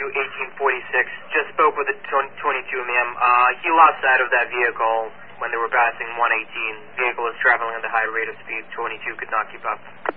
1846. Just spoke with the 22, ma'am. He lost sight of that vehicle when they were passing 118. Vehicle is traveling at a high rate of speed. 22 could not keep up.